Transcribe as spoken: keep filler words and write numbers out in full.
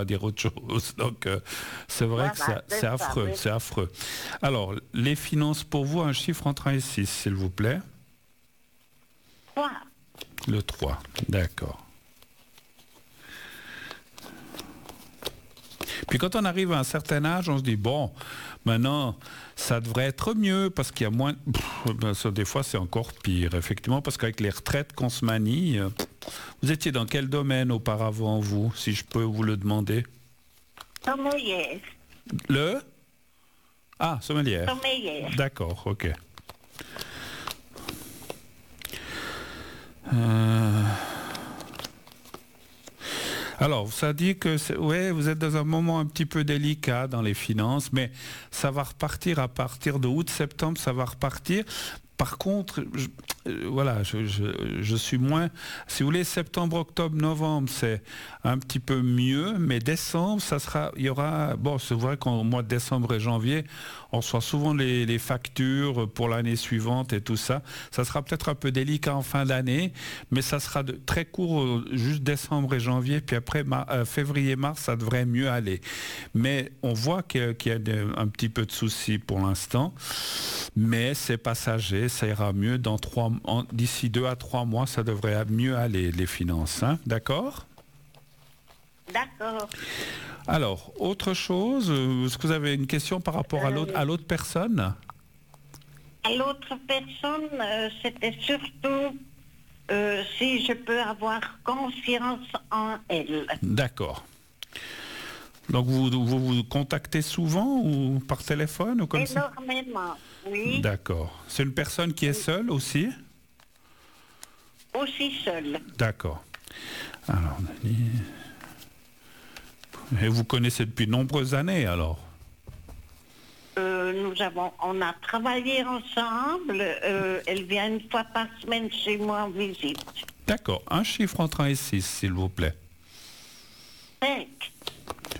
pas dire autre chose. Donc, euh, c'est vrai Voilà, que ça- c'est c'est ça, affreux, oui. c'est affreux. Alors, les finances pour vous, un chiffre entre un et six, s'il vous plaît. Trois. Le trois, d'accord. Puis quand on arrive à un certain âge, on se dit, bon, maintenant, ça devrait être mieux parce qu'il y a moins... Pff, ben, ça, des fois, c'est encore pire, effectivement, parce qu'avec les retraites qu'on se manie... euh, vous étiez dans quel domaine auparavant, vous, si je peux vous le demander? Sommelière. Le Ah, sommelière. Sommelière. D'accord, ok. Euh... Alors, ça dit que c'est- ouais, vous êtes dans un moment un petit peu délicat dans les finances, mais ça va repartir à partir de août-septembre, ça va repartir. Par contre, je, euh, voilà, je, je- je suis moins... Si vous voulez, septembre, octobre, novembre, c'est un petit peu mieux, mais décembre, ça sera... Il y aura... Bon, c'est vrai qu'en mois de décembre et janvier, on reçoit souvent les, les factures pour l'année suivante et tout ça. Ça sera peut-être un peu délicat en fin d'année, mais ça sera de, très court, euh, juste décembre et janvier, puis après ma- euh, février-mars, ça devrait mieux aller. Mais on voit qu'il y a, qu'il y a de- un petit peu de soucis pour l'instant, mais c'est passager, ça ira mieux dans trois, en- d'ici deux à trois mois, ça devrait mieux aller, les finances, hein, d'accord? D'accord. Alors, autre chose, euh, est-ce que vous avez une question par rapport à l'autre, Euh, à l'autre personne? À l'autre personne, euh, c'était surtout euh, si je peux avoir confiance en elle. D'accord. Donc vous, vous vous contactez souvent ou par téléphone ou comme ça? Énormément, oui. D'accord. C'est une personne qui est seule aussi? Aussi seule. D'accord. Alors, Dani- Et vous connaissez depuis de nombreuses années alors? Euh, nous avons, on a travaillé ensemble. Euh, elle vient une fois par semaine chez moi en visite. D'accord. Un chiffre entre un et six, s'il vous plaît. Cinq.